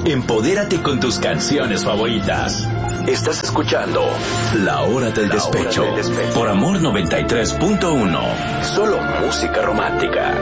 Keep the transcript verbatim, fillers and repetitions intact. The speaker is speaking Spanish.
Empodérate con tus canciones favoritas. Estás escuchando La Hora del, La Despecho, Hora del Despecho por Amor noventa y tres punto uno. Solo música romántica.